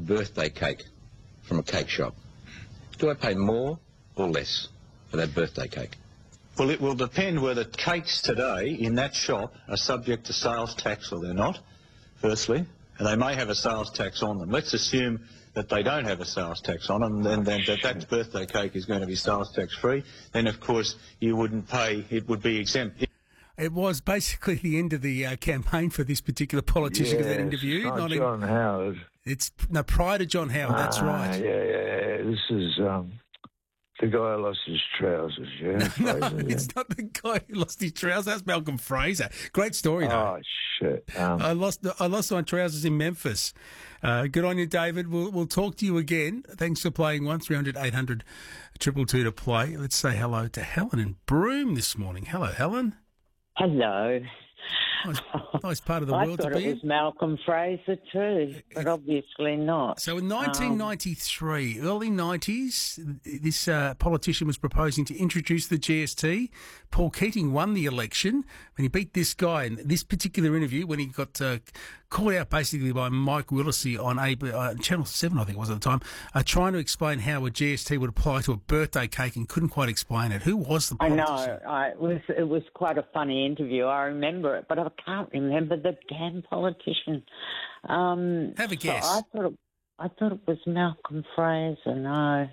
birthday cake from a cake shop, do I pay more or less for that birthday cake? Well, it will depend whether cakes today in that shop are subject to sales tax or they're not, firstly, and they may have a sales tax on them. Let's assume that they don't have a sales tax on them, then that birthday cake is going to be sales tax free. Then, of course, you wouldn't pay, it would be exempt. It was basically the end of the campaign for this particular politician, yes, that interview. Not John Howard. It's prior to John Howard, that's right. Yeah. This is the guy who lost his trousers, yeah? No, it's not the guy who lost his trousers. That's Malcolm Fraser. Great story, though. Oh, shit. I lost my trousers in Memphis. Good on you, David. We'll talk to you again. Thanks for playing 1300 800 222 to play. Let's say hello to Helen in Broome this morning. Hello, Helen. Hello. Nice part of the world to be in. I thought it was Malcolm Fraser too, but obviously not. So in 1993, early 90s, this politician was proposing to introduce the GST. Paul Keating won the election and he beat this guy in this particular interview when he got called out basically by Mike Willesee on Channel 7, I think it was at the time, trying to explain how a GST would apply to a birthday cake and couldn't quite explain it. Who was the politician? I know. It was quite a funny interview. I remember it, but I can't remember the damn politician. Have a guess. So I thought it was Malcolm Fraser. No.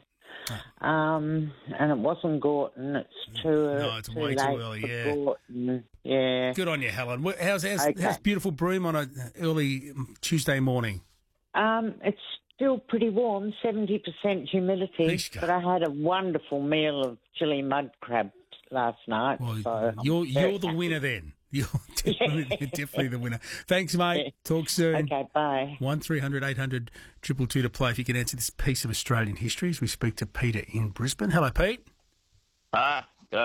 And it wasn't Gorton. It's it's too way late too early. Yeah. Gorton. Yeah. Good on you, Helen. How's beautiful Broome on an early Tuesday morning? It's still pretty warm, 70% humidity. But I had a wonderful meal of chili mud crab last night. Well, so you're the winner then. You're definitely the winner. Thanks, mate. Talk soon. Okay, bye. 1300 800 222 to play if you can answer this piece of Australian history as we speak to Peter in Brisbane. Hello, Pete. I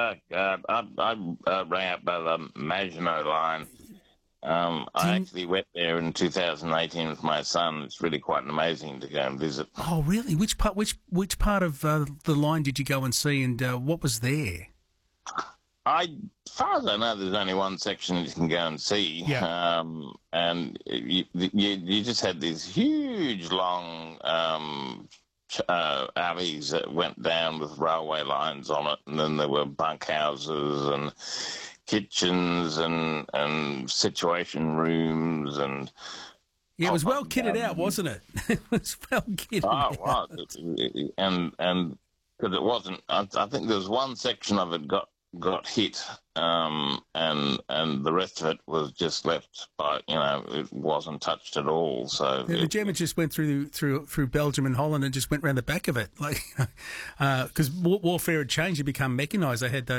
rang up by the Maginot Line. I actually went there in 2018 with my son. It's really quite amazing to go and visit. Oh, really? Which part of the line did you go and see, and what was there? As far as I know, there's only one section you can go and see. Yeah. And you just had these huge, long alleys that went down with railway lines on it, and then there were bunkhouses and kitchens and situation rooms and... Yeah, it was well kitted out, wasn't it? It was well kitted out. Oh, wow. And because it wasn't... I think there was one section of it got hit, and the rest of it was just left by, it wasn't touched at all. So the Germans just went through Belgium and Holland and just went round the back of it, like because warfare had changed, it become mechanised. They had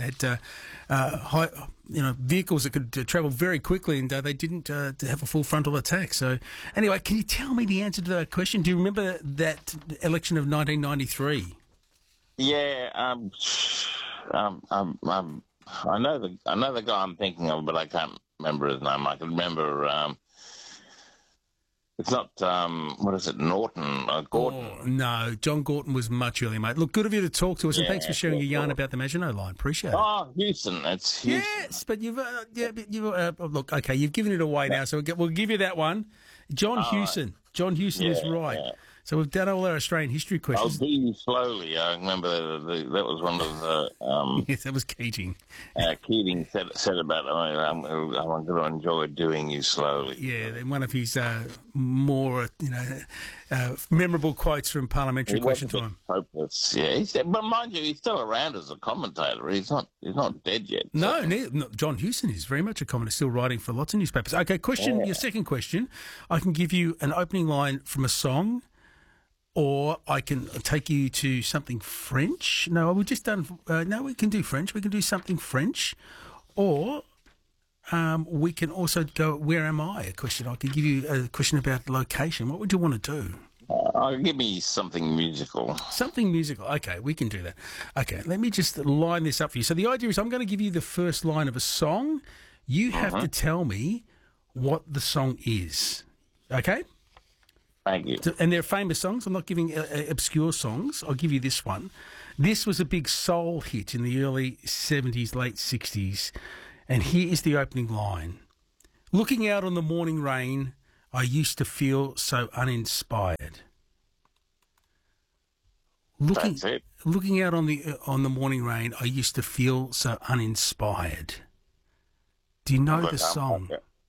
vehicles that could travel very quickly, and they didn't have a full frontal attack. So anyway, can you tell me the answer to that question? Do you remember that election of 1993? Yeah. I know the guy I'm thinking of, but I can't remember his name. I can remember. It's not what is it, Norton? Gorton? Oh, no, John Gorton was much earlier, mate. Look, good of you to talk to us, and thanks for sharing your yarn about the Maginot Line. Appreciate it. Oh, Houston, it's Houston. Yes, but you've look, okay, you've given it away now, so we'll give you that one. John Hewson. John Hewson is right. Yeah. So we've done all our Australian history questions. I'll do you slowly. I remember that was one of the... yes, that was Keating. Keating said about, I'm going to enjoy doing you slowly. Yeah, and one of his more, memorable quotes from parliamentary question time. Hopeless. Yeah, but mind you, he's still around as a commentator. He's not dead yet. So. No, John Hewson is very much a commentator, still writing for lots of newspapers. Okay, your second question. I can give you an opening line from a song, or I can take you to something French. No, we've just done... no, we can do French. We can do something French. Or we can also go, where am I? A question. I can give you a question about location. What would you want to do? Give me something musical. Something musical. Okay, we can do that. Okay, let me just line this up for you. So the idea is I'm going to give you the first line of a song. You have to tell me what the song is. Okay? Thank you. And they're famous songs. I'm not giving obscure songs. I'll give you this one. This was a big soul hit in the early 70s, late 60s. And here is the opening line. Looking out on the morning rain, I used to feel so uninspired. That's it. Looking out on the morning rain, I used to feel so uninspired. Do you know the song?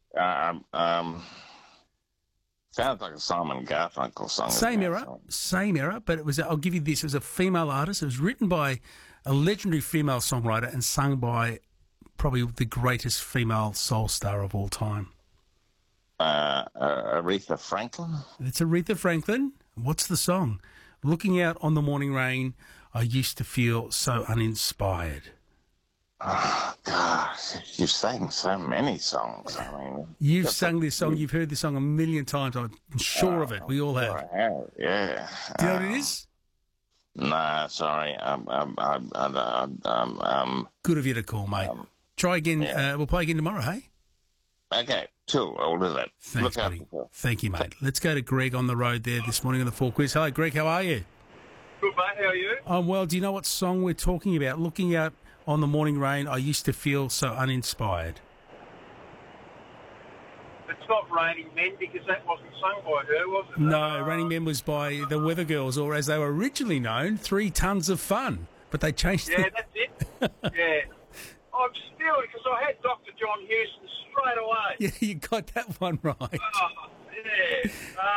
Sounds like a Simon Garfunkel song. Same era, but it was. I'll give you this. It was a female artist. It was written by a legendary female songwriter and sung by probably the greatest female soul star of all time. Aretha Franklin? It's Aretha Franklin. What's the song? Looking out on the morning rain, I used to feel so uninspired. Oh, gosh, you've sang so many songs. I mean, you've sung this song. You've heard this song a million times. I'm sure of it. We all have. I have, yeah. Do you know what it is? Nah, sorry. Good of you to call, mate. Try again. Yeah. We'll play again tomorrow, hey? Okay, cool. I'll do that. Thanks, buddy. Thank you, mate. Let's go to Greg on the road there this morning on the 4 Quiz. Hello, Greg. How are you? Good, mate. How are you? I'm well. Do you know what song we're talking about? Looking out on the morning rain, I used to feel so uninspired. It's not Raining Men because that wasn't sung by her, was it? No, Raining Men was by the Weather Girls, or as they were originally known, 3 Tons of Fun. But they changed it. Yeah, that's it. Yeah. I'm still, because I had Dr. John Huston straight away. Yeah, you got that one right. Yeah.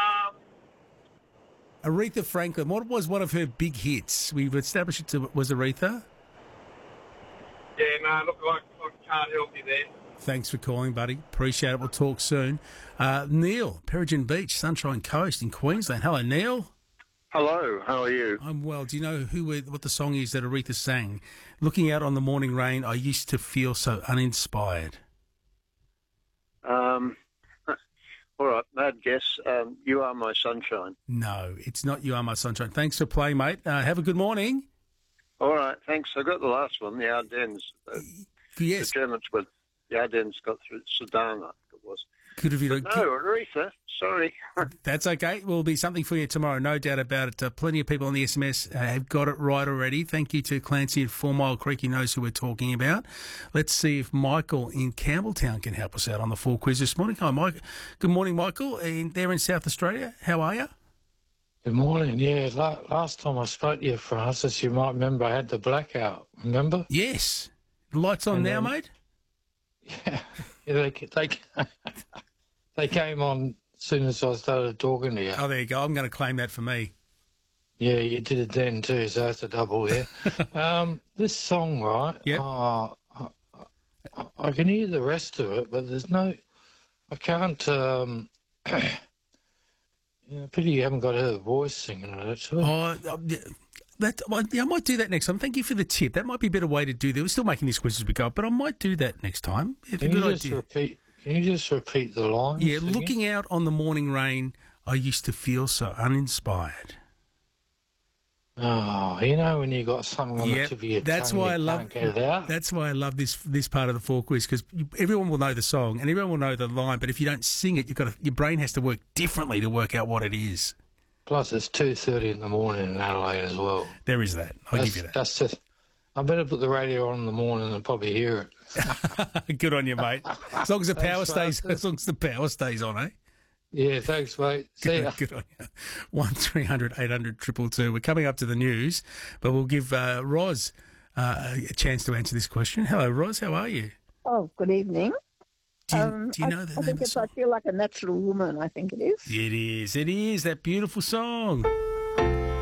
Aretha Franklin, what was one of her big hits? We've established it was Aretha. Yeah, no, look, I can't help you there. Thanks for calling, buddy. Appreciate it. We'll talk soon. Neil, Peregrine Beach, Sunshine Coast in Queensland. Hello, Neil. Hello, how are you? I'm well. Do you know what the song is that Aretha sang? Looking out on the morning rain, I used to feel so uninspired. All right, mad guess. You Are My Sunshine. No, it's not You Are My Sunshine. Thanks for playing, mate. Have a good morning. All right, thanks. I got the last one, the Ardennes. Yes. The Germans went, the Ardennes got through Sudan, I think it was. Could have you? No, Aretha. Sorry. That's okay. Will be something for you tomorrow, no doubt about it. Plenty of people on the SMS have got it right already. Thank you to Clancy at 4 Mile Creek. He knows who we're talking about. Let's see if Michael in Campbelltown can help us out on the 4 Quiz this morning. Hi, Mike. Good morning, Michael. There in South Australia. How are you? Good morning. Yeah, last time I spoke to you, Francis, you might remember I had the blackout. Remember? Yes. The lights on now, mate? Yeah. They came on as soon as I started talking to you. Oh, there you go. I'm going to claim that for me. Yeah, you did it then too, so that's a double here. This song, right? Yep. I can hear the rest of it, but there's no... I can't... pity you haven't got her voice singing it, actually. I might do that next time. Thank you for the tip. That might be a better way to do that. We're still making these quizzes as we go, but I might do that next time. It's a good idea. Can you just repeat the line? Yeah, looking out on the morning rain, I used to feel so uninspired. Oh, you know when you got something on the tip of your tongue, get it out? That's why I love this part of the 4 Quiz, because everyone will know the song and everyone will know the line, but if you don't sing it, your brain has to work differently to work out what it is. Plus, it's 2:30 in the morning in Adelaide as well. There is that. I'll give you that. That's just... I better put the radio on in the morning and probably hear it. Good on you, mate. As long as the power stays on, eh? Yeah, thanks, mate. See ya. Good on you. 1300 800 222. We're coming up to the news, but we'll give Roz a chance to answer this question. Hello, Roz. How are you? Oh, good evening. Do you know the name of the song? I Feel Like a Natural Woman, I think it is. It is. It is. That beautiful song.